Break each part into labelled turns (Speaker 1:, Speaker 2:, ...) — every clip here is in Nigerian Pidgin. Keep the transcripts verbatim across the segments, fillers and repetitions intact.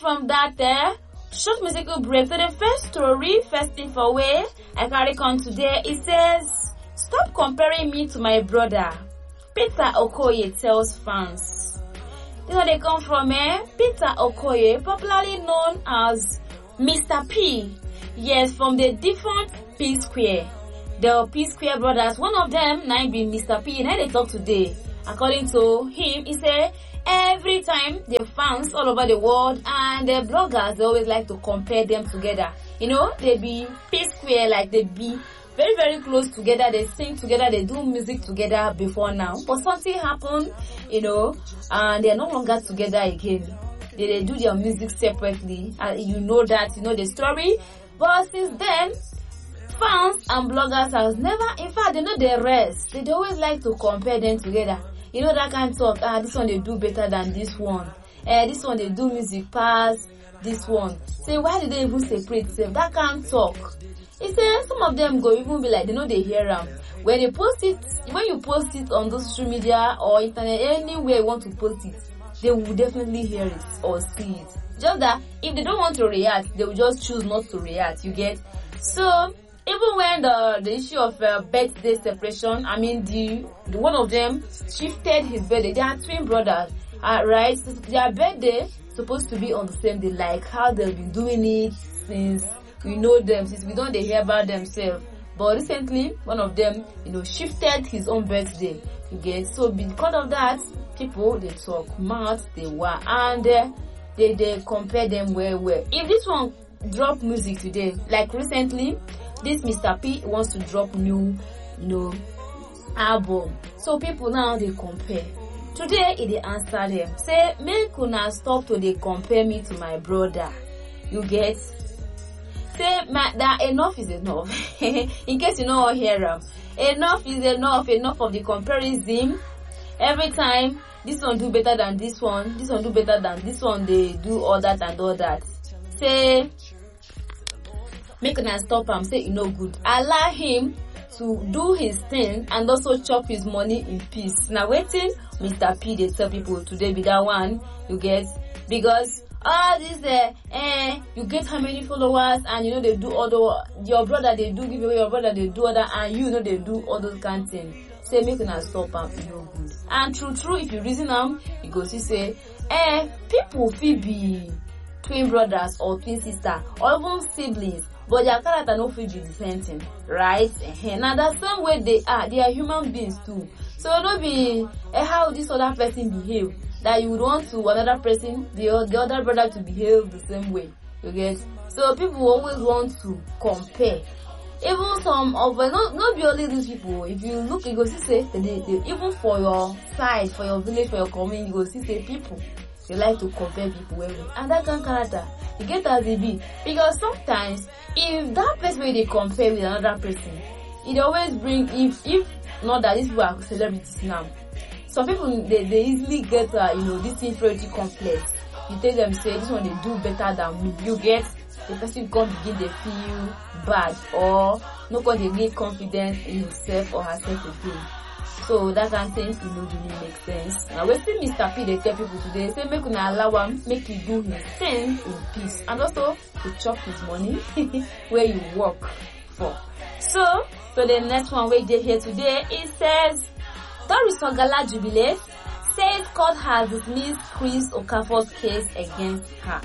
Speaker 1: from that there, short musical break. So the first story, first thing for way I carry on today, it says, stop comparing me to my brother. Peter Okoye tells fans. This is where they come from, eh? Peter Okoye, popularly known as Mister P. Yes, from the different P Square. The P Square brothers, one of them, now be Mister P, and they talk today. According to him, he said, every time the fans all over the world and the bloggers, they always like to compare them together. You know, they be P Square, like they be very, very close together. They sing together, they do music together before now. But something happened, you know, and they're no longer together again. They, they do their music separately. And you know that, you know the story. But since then, fans and bloggers have never, in fact, they know the rest. They always like to compare them together. You know that kind of talk, ah, this one they do better than this one. Eh, this one they do music past this one. Say, why did they even separate themselves? That kind of talk. He says some of them go even be like, they know they hear them. When they post it, when you post it on those social media or internet, anywhere you want to post it, they will definitely hear it or see it. Just that, if they don't want to react, they will just choose not to react, you get? So, even when the, the issue of uh, birthday separation, I mean, the, the one of them shifted his birthday. They are twin brothers, uh, right? So their birthday supposed to be on the same day, like how they've been doing it since we know them, since we don't they hear about themselves. But recently, one of them, you know, shifted his own birthday. You get? So because of that, people, they talk mad, they were, and uh, they, they compare them well, well. If this one drop music today, like recently, this Mister P wants to drop new, you know, album. So people now they compare. Today he they answer them. Say, make una stop to they compare me to my brother. You get? Say my, that enough is enough. In case you know all hear them. Enough is enough, enough of the comparison. Every time this one do better than this one, this one do better than this one, they do all that and all that. Say, make una stop him, say e no good. Allow him to do his thing and also chop his money in peace. Now waiting, Mister P they tell people today be that one, you get, because all this uh, eh, you get how many followers and you know they do all the, your brother they do give away, your brother they do other, and you know they do all those kind of things. Say make una stop am, e no good. And true true, if you reason am, you go see say, eh, people fit be twin brothers or twin sister or even siblings, but their character no fit be the same thing, right? Now the same way they are, they are human beings too. So no be eh, how this other person behave that you would want to another person, the, the other brother to behave the same way. You get? So people always want to compare. Even some of uh, not not be only these people. If you look, you go see say they, they, even for your side, for your village, for your community, you go see say people they like to compare people well with. And that kind of character, you get as it be. Because sometimes if that person where they compare with another person, it always bring, if if not that these people are celebrities now. Some people they, they easily get uh, you know, this inferiority complex. You tell them say this one they do better than me. You get, the person can't begin they feel bad or no one they gain confidence in himself or herself again. So that kind of thing it don't really make sense. Now we see Mister P they tell people today say make una allow him, make he do his thing in peace and also to chop his money where you work for. So so the next one we did here today, it says Doris Ogala jubilates, says court has dismissed Chris Okafor's case against her.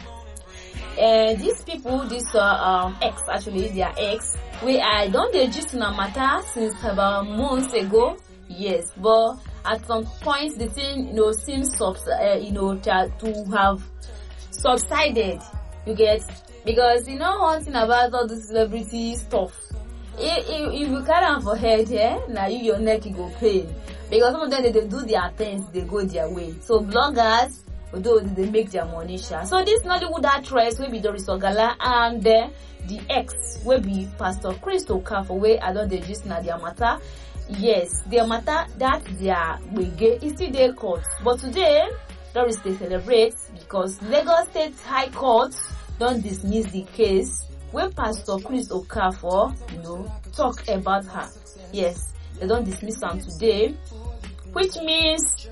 Speaker 1: Uh, these people, this uh, um, ex actually, their ex, we I don't they just in a matter since about months ago. Yes, but at some point the thing, you know, seems subs, uh, you know, to, to have subsided. You get, because you know one thing about all the celebrity stuff. If, if, if you carry on for head here, yeah, now you your neck you go pain. Because some of them they, they do their things, they go their way. So bloggers, although they make their money share. So this Nollywood actress will be Doris Ogala and uh, the ex will be Pastor Chris Okafor, where I don't they just na their matter. Yes, their matter that their wege is still their court. But today, Doris they celebrate because Lagos State High Court don't dismiss the case when Pastor Chris Okafor, you know, talk about her. Yes, they don't dismiss them today, which means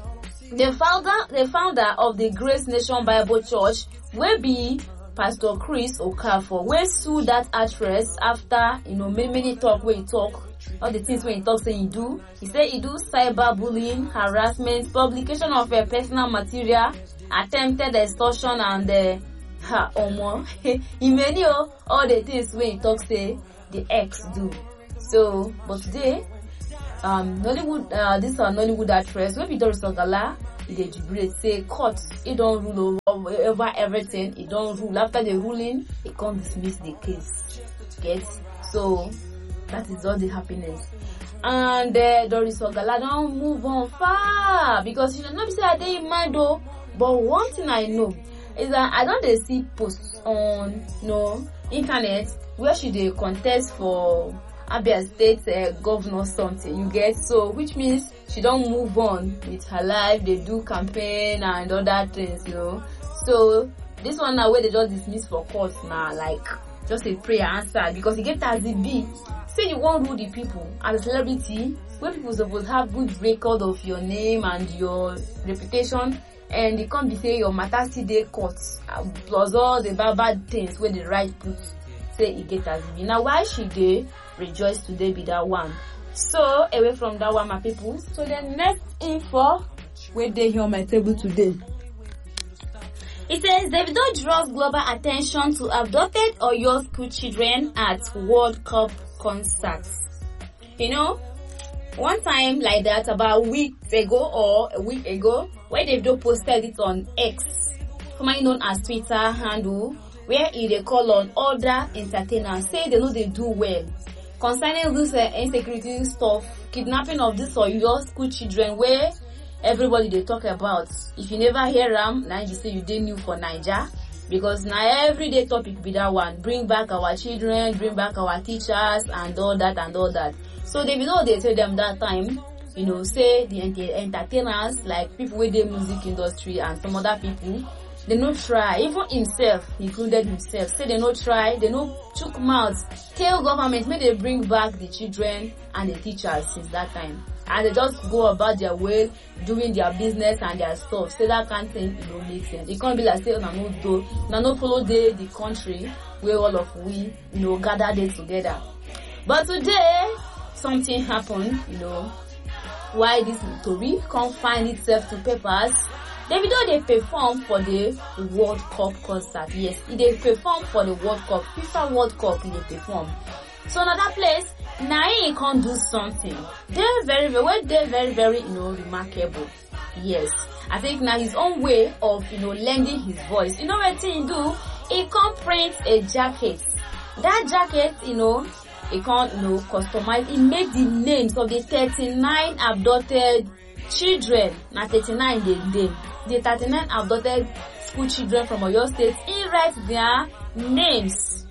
Speaker 1: the founder the founder of the Grace Nation Bible Church will be Pastor Chris Okafor, wey sue that actress after, you know, many many talk wey he talk, all the things wey he talk say he do. He say he do cyber bullying, harassment, publication of uh, personal material, attempted extortion, and uh, ha omo he many oh, all the things wey he talk say the ex do. So, but today, um, Nollywood, uh, this are Nollywood actress wey be Doris Ogala. They jubilate, say court, it don't rule over, over everything. It don't rule. After the ruling, it can't dismiss the case. Get? So that is all the happiness. And uh, Doris Ogala don't move on far, because she should not be say I didn't mind though. But one thing I know is that I don't they see posts on, you know, internet where she they contest for Abia State uh, governor something, you get? So which means she don't move on with her life. They do campaign and other things, you know. So this one now where they just dismiss for court now, like just a prayer answer, because you get as it be. Say you won't rule the people as a celebrity, where people supposed to have good record of your name and your reputation, and they can't be say your matter still dey court, uh, plus all the bad bad things where the right put. Say it get as it be. Now why she dey rejoice today be that one? So away from that one, my people. So the next info where they here on my table today. It says Davido draws global attention to abducted Oyo school children at World Cup concerts. You know, one time like that about a week ago or a week ago, where Davido posted it on X, commonly known as Twitter handle, where he they call on other entertainers, say they know they do well concerning this uh, insecurity stuff, kidnapping of this Oyo school children, where everybody they talk about. If you never hear them, now you say you didn't new for Niger, because now everyday topic be that one. Bring back our children, bring back our teachers, and all that and all that. So they know they tell them that time, you know, say the entertainers, like people with the music industry and some other people, they no try, even himself, included himself, say they no try, they no chook mouths, tell government, may they bring back the children and the teachers since that time. And they just go about their way, doing their business and their stuff. Say that kind of thing, it don't make sense. It can't be like, say, no, no, do, no, no, follow the, the country where all of we, you know, gather there together. But today, something happened, you know, why this story can't find itself to papers. Davido they perform for the World Cup concert. Yes, they perform for the World Cup, FIFA World Cup. They perform. So another place, now he can't do something. They're very, very, they're very, very, you know, remarkable. Yes, I think now his own way of, you know, lending his voice. You know what he do? He can't print a jacket. That jacket, you know, he can't, you know, customize. He made the names of the thirty-nine abducted children. Now thirty-nine they did. The thirty-nine abducted school children from Oyo State, he writes their names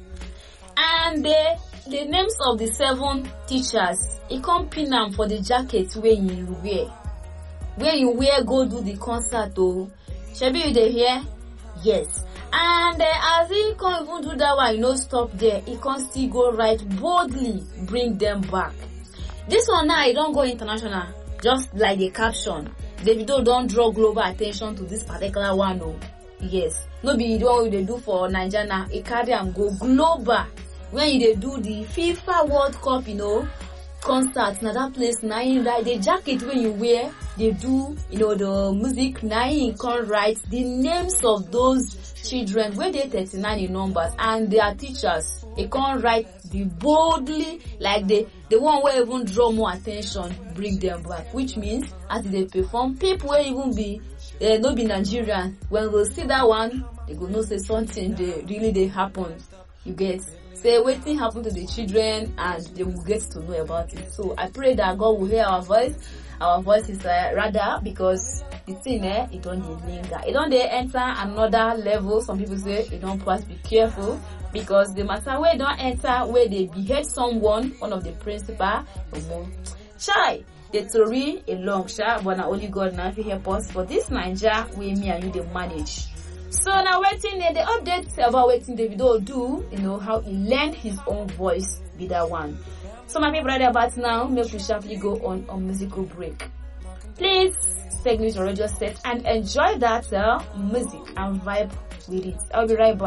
Speaker 1: and the the names of the seven teachers. He come pin them for the jacket where you wear, where you wear go do the concert. Oh, Shebi you dey hear? Yes. And uh, as he can't even do that one, you know, stop there. He can't still go right boldly, bring them back. This one now, he don't go international, just like the caption. Davido don't draw global attention to this particular one. Oh, yes. No be the one they do for Nigeria now. He carry and go global. When they do the FIFA World Cup, you know, concert, now that place, now right, the jacket when you wear, they do, you know, the music, now you can write the names of those children, where they thirty-nine in numbers, and their teachers. They can't write the boldly, like the, the one where even draw more attention, bring them back, which means as they perform, people will even be, uh, not be Nigerian. When they see that one, they go know say something they really they happen. You get, say waiting happen to the children and they will get to know about it. So I pray that God will hear our voice. Our voice is uh, rather, because the thing eh, it don't linger. It don't they enter another level. Some people say it don't pass, be careful. Because the matter where don't enter where they behead someone, one of the principal, shy, the story a long shy, but now only God now if help us for this Niger where me and you they manage. So now waiting uh, the updates about waiting Davido do, you know, how he lend his own voice be that one. So my people right about now, make we sharply go on a musical break. Please stay with your radio set and enjoy that uh, music and vibe with it. I'll be right back.